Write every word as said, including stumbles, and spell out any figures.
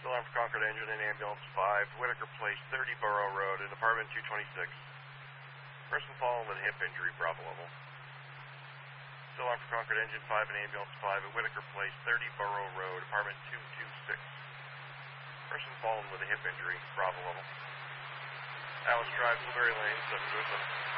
Still on for Concord Engine and Ambulance five, Whitaker Place, thirty Borough Road, in apartment two twenty-six. Person fallen with a hip injury, Bravo level. Still on for Concord Engine five and Ambulance five at Whitaker Place, thirty Borough Road, apartment two twenty-six. Person fallen with a hip injury, Bravo level. Alice Drive, Blueberry Lane, seven two seven.